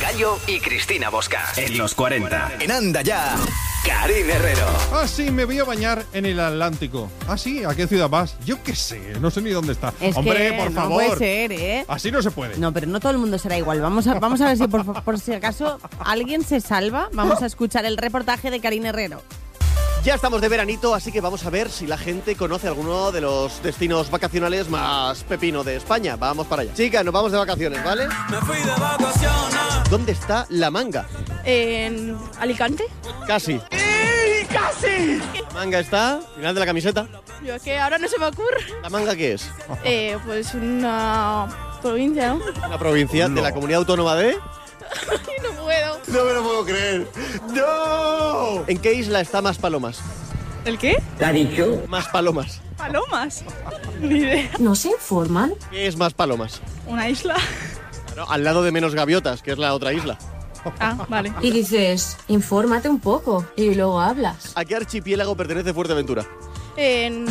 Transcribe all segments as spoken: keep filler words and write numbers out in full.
Gallo y Cristina Bosca. En los cuarenta. En Anda Ya, Karin Herrero. Ah, sí, me voy a bañar en el Atlántico. Ah, sí, ¿a qué ciudad vas? Yo qué sé, no sé ni dónde está. Es Hombre, que por no favor. puede ser, ¿eh? Así no se puede. No, pero no todo el mundo será igual. Vamos a, vamos a ver si por, por si acaso alguien se salva. Vamos a escuchar el reportaje de Karin Herrero. Ya estamos de veranito, así que vamos a ver si la gente conoce alguno de los destinos vacacionales más pepino de España. Vamos para allá. Chicas, nos vamos de vacaciones, ¿vale? Me fui de vacaciones. ¿Dónde está La Manga? ¿En Alicante? Casi. ¡Y casi! La Manga está, final de la camiseta. Yo es que ahora no se me ocurre. ¿La Manga qué es? Eh, pues una provincia, ¿no? Una provincia No. de la comunidad autónoma de... No puedo. No me lo puedo creer. ¡No! ¿En qué isla está Más Palomas? ¿El qué? Más Palomas. Palomas. Ni idea. ¿No se informan? ¿Qué es Más Palomas? ¿Una isla? Claro, al lado de Menos Gaviotas, que es la otra isla. Ah, vale. Y dices, infórmate un poco y luego hablas. ¿A qué archipiélago pertenece Fuerteventura? En...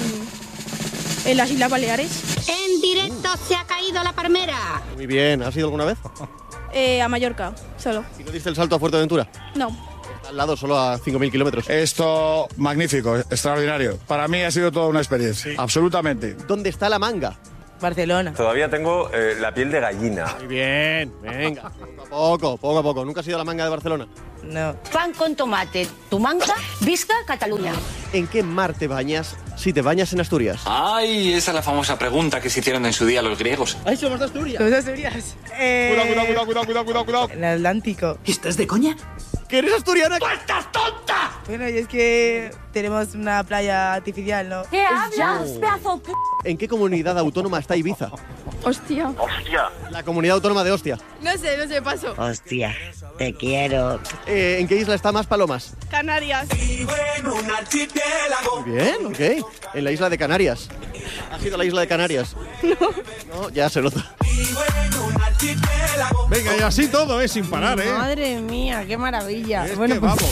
En las Islas Baleares. En directo se ha caído la palmera. Muy bien, ¿has ido alguna vez? Eh, a Mallorca, solo. ¿Y no diste el salto a Fuerteventura? No. Está al lado, solo a cinco mil kilómetros. Esto, magnífico, extraordinario. Para mí ha sido toda una experiencia, absolutamente. ¿Dónde está La Manga? Barcelona. Todavía tengo eh, la piel de gallina. Muy bien, venga. Poco a poco, poco a poco. ¿Nunca has ido a La Manga de Barcelona? No. Pan con tomate, tu manga, visca Cataluña. ¿En qué mar te bañas si te bañas en Asturias? Ay, esa es la famosa pregunta que se hicieron en su día los griegos. ¡Ay, somos de Asturias! ¿Los Asturias? Eh, Cuidado, cuidado, cuidado, cuidado, cuidado, cuidado, cuidado. El Atlántico. ¿Estás de coña? ¿Que eres asturiana? ¡Estás tonta! Bueno, y es que tenemos una playa artificial, ¿no? ¿Qué hablas, pedazo p...? ¿En qué comunidad autónoma está Ibiza? Hostia. ¡Hostia! La comunidad autónoma de Ostia. No sé, no sé, paso. Hostia, te quiero. Eh, ¿En qué isla está Más Palomas? Canarias. Vivo en un archipiélago. Muy bien, ok. En la isla de Canarias. ¿Has ido a la isla de Canarias? No. No, ya se nota. Vivo en un archipiélago. Venga, y así todo, ¿eh? Sin parar, ¿eh? Madre mía, qué maravilla. Es bueno, que pues vamos.